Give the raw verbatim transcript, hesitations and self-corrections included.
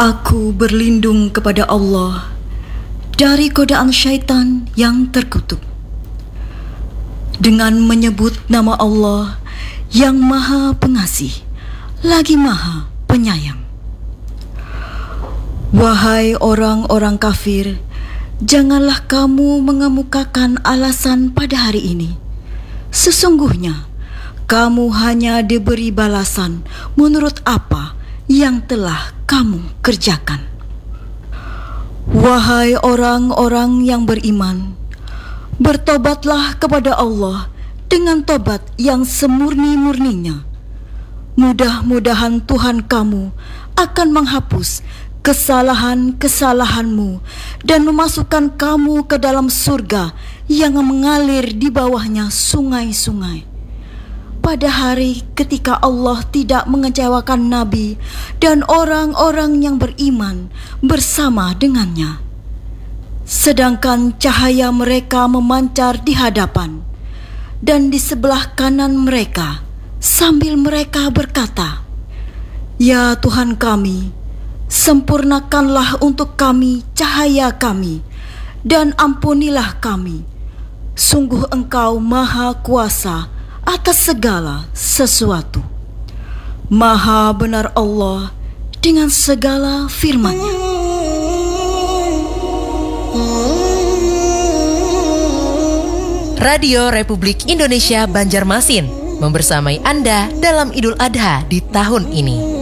Aku berlindung kepada Allah dari godaan syaitan yang terkutuk. Dengan menyebut nama Allah yang Maha Pengasih, lagi Maha Penyayang. Wahai orang-orang kafir, janganlah kamu mengemukakan alasan pada hari ini. Sesungguhnya, kamu hanya diberi balasan menurut apa yang telah kamu kerjakan. Wahai orang-orang yang beriman, bertobatlah kepada Allah dengan tobat yang semurni-murninya. Mudah-mudahan Tuhan kamu akan menghapus kesalahan-kesalahanmu dan memasukkan kamu ke dalam surga yang mengalir di bawahnya sungai-sungai. Pada hari ketika Allah tidak mengecewakan Nabi dan orang-orang yang beriman bersama dengannya, sedangkan cahaya mereka memancar di hadapan dan di sebelah kanan mereka, sambil mereka berkata, "Ya Tuhan kami, sempurnakanlah untuk kami cahaya kami, dan ampunilah kami. Sungguh Engkau Maha Kuasa atas segala sesuatu. Maha benar Allah dengan segala firman-Nya." Radio Republik Indonesia Banjarmasin membersamai Anda dalam Idul Adha di tahun ini.